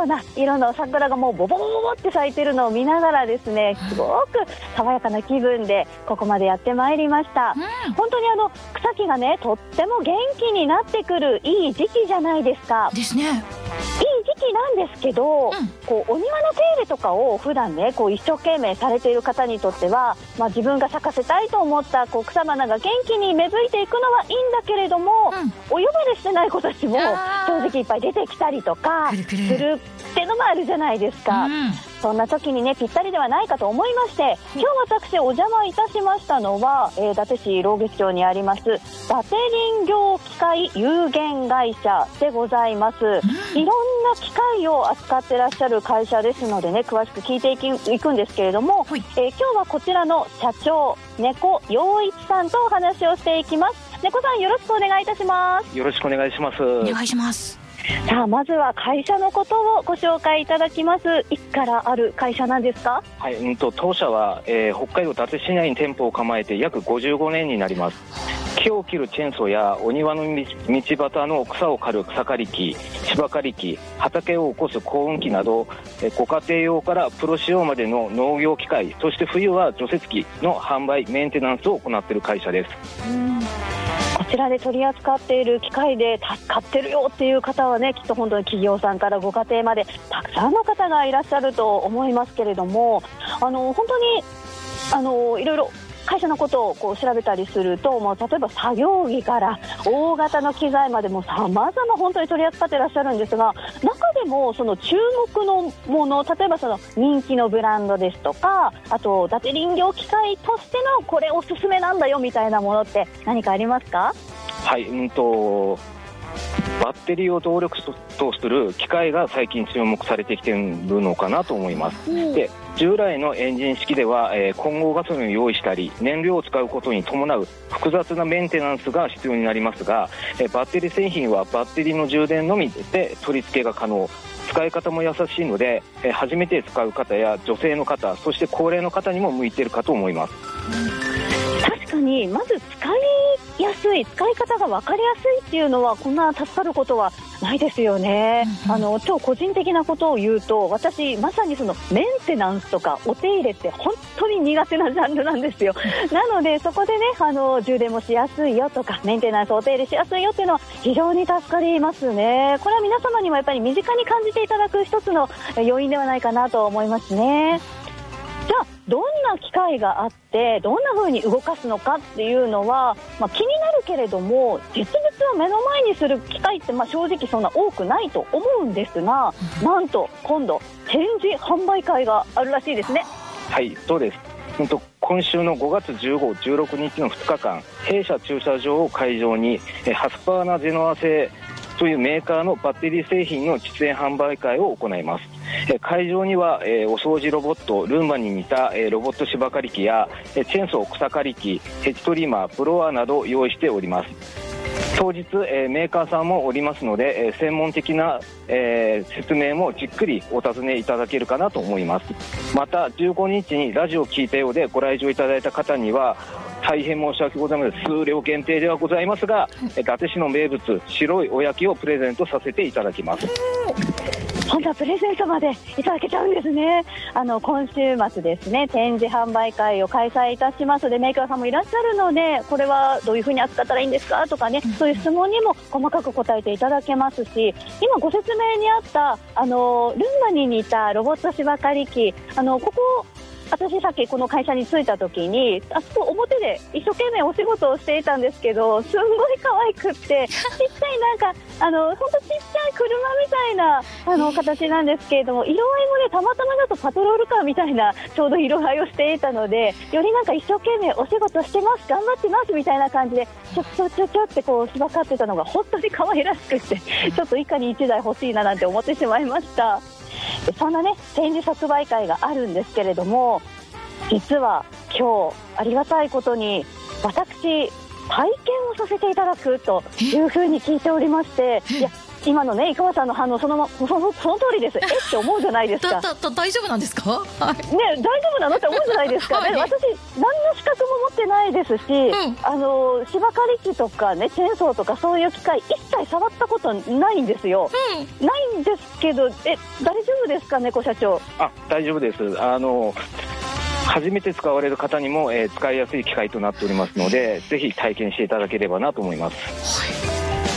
うな色の桜がもうボボボボボって咲いてるのを見ながらですね、すごく爽やかな気分でここまでやってまいりました。本当に草木がね、とっても元気になってくるいい時期じゃないですか。 ですね。 いい時期なんですけど、こうお庭の手入れとかを普段ね、こう一生懸命されている方にとっては、自分が咲かせたいと思ったこう草花が元気に芽吹いていくのはいいんだけれども、お呼ばれしてない子たちも正直いっぱい出てきたりとかするってのもあるじゃないですか。そんな時にね、ぴったりではないかと思いまして、今日私お邪魔いたしましたのは、伊達市老月町にあります伊達林業機械有限会社でございます。いろんな機械を扱ってらっしゃる会社ですのでね、詳しく聞いていくんですけれども、今日はこちらの社長猫陽一さんとお話をしていきます。猫さん、よろしくお願いいたします。 よろしくお願いします。 お願いします。 さあ、まずは会社のことをご紹介いただきます。いつからある会社なんですか？ はい、当社は、北海道伊達市内に店舗を構えて約55年になります。木を切るチェーンソーやお庭の道端の草を刈る草刈り機、芝刈り機、畑を起こす耕運機など、ご家庭用からプロ仕様までの農業機械、そして冬は除雪機の販売メンテナンスを行っている会社です。 こちらで取り扱っている機械で助かってるよっていう方はね、きっと本当に企業さんからご家庭までたくさんの方がいらっしゃると思いますけれども、本当にいろいろ会社のことをこう調べたりすると、例えば作業着から大型の機材までも様々本当に取り扱っていらっしゃるんですが、中でもその注目のもの、例えばその人気のブランドですとか、あと伊達林業機械としてのこれおすすめなんだよみたいなものって何かありますか？ はい、バッテリーを動力とする機械が最近注目されてきているのかなと思います。で、従来のエンジン式では、混合ガソリンを用意したり燃料を使うことに伴う複雑なメンテナンスが必要になりますが、バッテリー製品はバッテリーの充電のみで取り付けが可能、使い方も優しいので、初めて使う方や女性の方、そして高齢の方にも向いているかと思います。 確かに、まず使いやすい、使い方が分かりやすいっていうのはこんな助かることはないですよね。超個人的なことを言うと、私まさにそのメンテナンスとかお手入れって本当に苦手なジャンルなんですよ。なのでそこでね、充電もしやすいよとかメンテナンスお手入れしやすいよっていうのは非常に助かりますね。これは皆様にもやっぱり身近に感じていただく一つの要因ではないかなと思いますね。じゃあどんな機械があってどんな風に動かすのかっていうのは、気になるけれども実物を目の前にする機会って正直そんな多くないと思うんですが、なんと今度展示販売会があるらしいですね。 はい、そうです。今週の5月15、16日の2日間、弊社駐車場を会場にハスパーナ・ジェノア製というメーカーのバッテリー製品の実演販売会を行います。会場にはお掃除ロボットルンバに似たロボット芝刈り機やチェーンソー草刈り機、ヘッジトリマー、ブロワーなどを用意しております。当日メーカーさんもおりますので専門的な説明もじっくりお尋ねいただけるかなと思います。また15日にラジオを聞いたようでご来場いただいた方には大変申し訳ございません、数量限定ではございますが伊達市の名物白いおやきをプレゼントさせていただきます。 そんなプレゼントまでいただけちゃうんですね。今週末ですね、展示販売会を開催いたしますので、メーカーさんもいらっしゃるので、これはどういうふうに扱ったらいいんですかとかね、そういう質問にも細かく答えていただけますし、今ご説明にあったルンバに似たロボット芝刈り機、ここ私さっきこの会社に着いた時にあそこ表で一生懸命お仕事をしていたんですけど、すんごい可愛くってちっちゃい本当ちっちゃい車みたいな形なんですけれども、色合いもねたまたまだとパトロールカーみたいなちょうど色合いをしていたので、より一生懸命お仕事してます頑張ってますみたいな感じでちょってこう芝刈ってたのが本当に可愛らしくてちょっと一家に1台欲しいななんて思ってしまいました。そんなね展示即売会があるんですけれども、実は今日ありがたいことに私体験をさせていただくというふうに聞いておりまして、いや今のね井川さんの反応その通りです。って思うじゃないですか。 大丈夫なんですか？はい、 ね、大丈夫なのって思うじゃないですか。 はい、 私何の資格も持ってないですし、芝刈り機とかねチェーンソーとかそういう機械一切触ったことないんですよ。ないんですけど、大丈夫ですか、猫社長？ 大丈夫です。初めて使われる方にも、使いやすい機械となっておりますので、ぜひ体験していただければなと思います。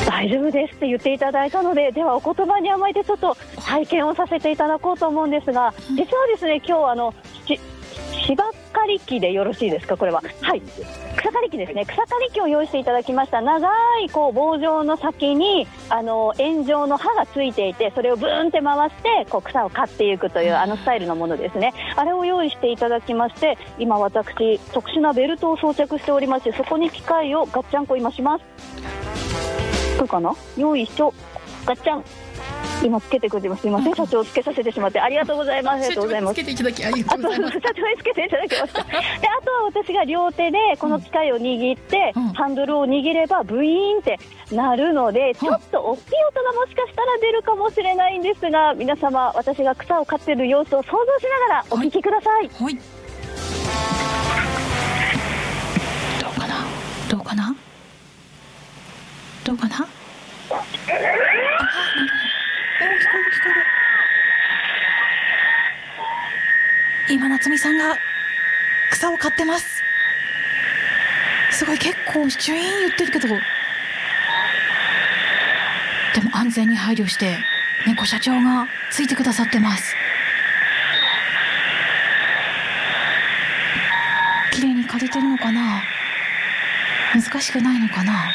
大丈夫ですって言っていただいたので、ではお言葉に甘えてちょっと体験をさせていただこうと思うんですが、実はですね今日芝刈り機でよろしいですか？これははい草刈り機ですね。草刈り機を用意していただきました。長い棒状の先に円状の刃がついていて、それをブーンって回して草を刈っていくというスタイルのものですね。あれを用意していただきまして、今私特殊なベルトを装着しておりまして、そこに機械をガッチャンコ今します。これかな？よいしょ、ガッチャン。今つけてくれてます。すいません、社長つけさせてしまってありがとうございます。ありがとうございます。 社長につけていただきありがとうございます。 社長につけていただきましたで、あとは私が両手でこの機械を握って、ハンドルを握ればブイーンってなるので、ちょっと大きい音がもしかしたら出るかもしれないんですが、皆様私が草を刈っている様子を想像しながらお聞きください。 はい、どうかなどうかなどうかな。聞こえる。今夏美さんが草を刈ってます。すごい、結構シュイーン言ってるけど、でも安全に配慮して猫社長がついてくださってます。綺麗に刈れてるのかな？難しくないのかな？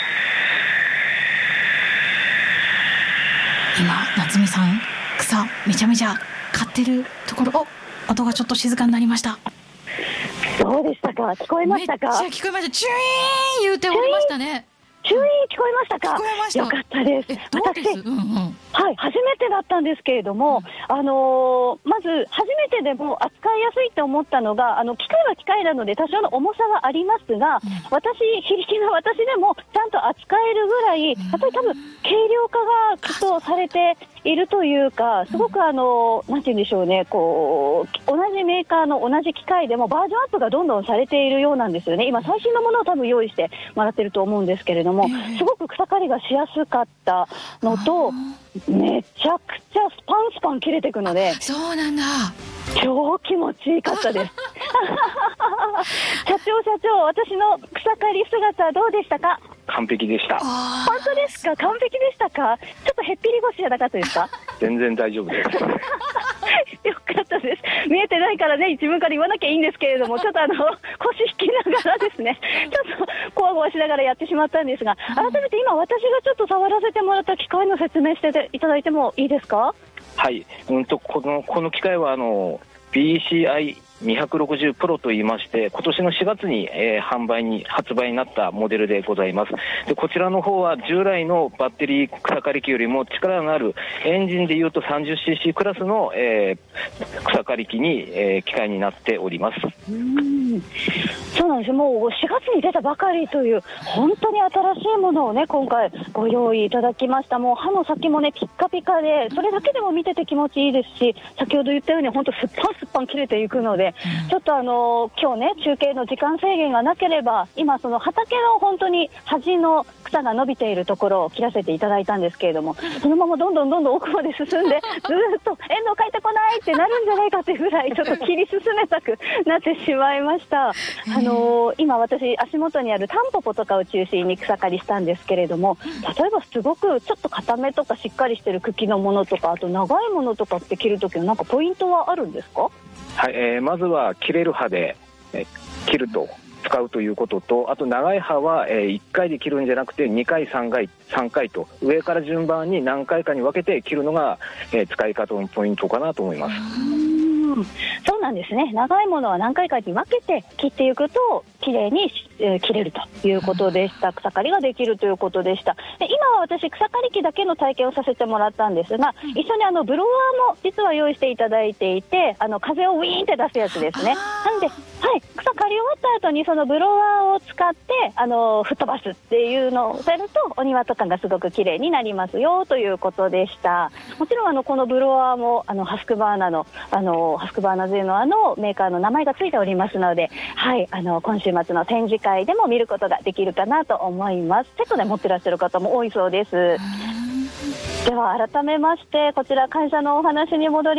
今夏美さん草めちゃめちゃ刈ってるところ、音がちょっと静かになりました。 どうでしたか？聞こえましたか？ めっちゃ聞こえました。チューイーン言うておりましたね。 チューイーン聞こえましたか？ 聞こえました。 よかったです。 私、 はい、初めてだったんですけれども、まず初めてでも扱いやすいと思ったのが、機械は機械なので多少の重さはありますが、非力な私でもちゃんと扱えるぐらい、やっぱり多分軽量化がきっとされているというか、すごくなんて言うんでしょうね、同じメーカーの同じ機械でもバージョンアップがどんどんされているようなんですよね。今最新のものを多分用意してもらってると思うんですけれども、すごく草刈りがしやすかったのと、めちゃくちゃスパン切れていくので、 そうなんだ、 超気持ちいいかったです社長、私の草刈り姿はどうでしたか？ 完璧でした。 本当ですか？完璧でしたか？ちょっとへっぴり腰じゃなかったですか？ 全然大丈夫ですよかったです。見えてないからね、自分から言わなきゃいいんですけれども、ちょっと腰引きながらですね、ちょっとこわごわしながらやってしまったんですが、改めて今私がちょっと触らせてもらった機械の説明していただいてもいいですか？ はい、この機械はBCI260 プロといいまして、今年の4月に、発売になったモデルでございます。でこちらの方は従来のバッテリー草刈り機よりも力のあるエンジンでいうと 30cc クラスの、草刈り機に、機械になっております。 そうなんですよ。もう4月に出たばかりという本当に新しいものをね、今回ご用意いただきました。もう刃の先もねピッカピカで、それだけでも見てて気持ちいいですし、先ほど言ったように本当すっぱん切れていくので、ちょっと今日ね中継の時間制限がなければ、今その畑の本当に端の草が伸びているところを切らせていただいたんですけれども、そのままどんどん奥まで進んでずっと遠藤帰ってこないってなるんじゃないかというぐらいちょっと切り進めたくなってしまいました。今私足元にあるタンポポとかを中心に草刈りしたんですけれども、例えばすごくちょっと固めとかしっかりしてる茎のものとか、あと長いものとかって切るときのなんかポイントはあるんですか？ はい、まずは切れる刃で、切ると使うということと、あと長い刃は、1回で切るんじゃなくて2回3回と上から順番に何回かに分けて切るのが、使い方のポイントかなと思います。 そうなんですね。長いものは何回かに分けて切っていくときれいに、切れるということでした。草刈りができるということでした。で今は私草刈り機だけの体験をさせてもらったんですが、一緒にブロワーも実は用意していただいていて、風をウィーンって出すやつですね。なんで、草刈り終わった後にそのブロワーを使って吹っ飛ばすっていうのをされるとお庭とかがすごく綺麗になりますよということでした。もちろんこのブロワーもハスクバーナのハスクバーナゼノアのメーカーの名前がついておりますので、今週末の展示会でも見ることができるかなと思います。セットで持ってらっしゃる方も多いそうです。では改めましてこちら会社のお話に戻り